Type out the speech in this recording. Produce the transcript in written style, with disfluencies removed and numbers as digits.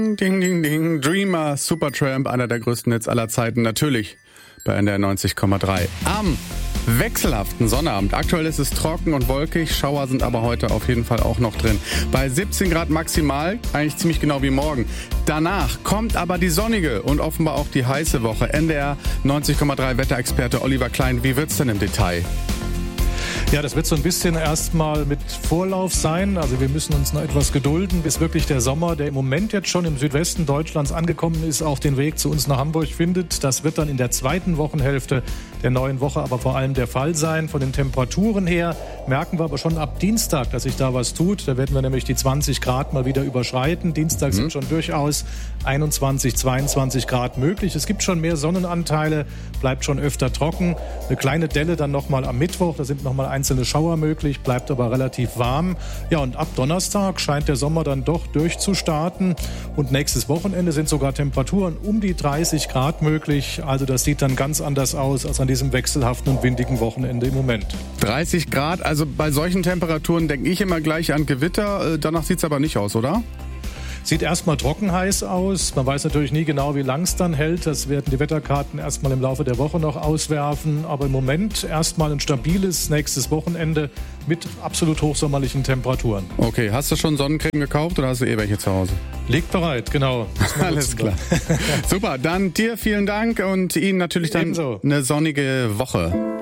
Ding, ding, ding. Dreamer, Supertramp, einer der größten Hits aller Zeiten. Natürlich bei NDR 90,3. Am wechselhaften Sonnabend. Aktuell ist es trocken und wolkig. Schauer sind aber heute auf jeden Fall auch noch drin. Bei 17 Grad maximal, eigentlich ziemlich genau wie morgen. Danach kommt aber die sonnige und offenbar auch die heiße Woche. NDR 90,3 Wetterexperte Oliver Klein. Wie wird's denn im Detail? Ja, das wird so ein bisschen erstmal mit Vorlauf sein. Also wir müssen uns noch etwas gedulden, bis wirklich der Sommer, der im Moment jetzt schon im Südwesten Deutschlands angekommen ist, auch den Weg zu uns nach Hamburg findet. Das wird dann in der zweiten Wochenhälfte der neuen Woche aber vor allem der Fall sein. Von den Temperaturen her merken wir aber schon ab Dienstag, dass sich da was tut. Da werden wir nämlich die 20 Grad mal wieder überschreiten. Dienstag sind schon durchaus 21, 22 Grad möglich. Es gibt schon mehr Sonnenanteile, bleibt schon öfter trocken. Eine kleine Delle dann nochmal am Mittwoch. Da sind nochmal einzelne Schauer möglich, bleibt aber relativ warm. Ja, und ab Donnerstag scheint der Sommer dann doch durchzustarten. Und nächstes Wochenende sind sogar Temperaturen um die 30 Grad möglich. Also das sieht dann ganz anders aus als an diesem wechselhaften und windigen Wochenende im Moment. 30 Grad, also bei solchen Temperaturen denke ich immer gleich an Gewitter. Danach sieht es aber nicht aus, oder? Sieht erstmal trocken heiß aus. Man weiß natürlich nie genau, wie lang es dann hält. Das werden die Wetterkarten erstmal im Laufe der Woche noch auswerfen. Aber im Moment erstmal ein stabiles nächstes Wochenende mit absolut hochsommerlichen Temperaturen. Okay, hast du schon Sonnencreme gekauft oder hast du welche zu Hause? Liegt bereit, genau. Alles klar. Super, dann dir vielen Dank und Ihnen natürlich dann eine sonnige Woche.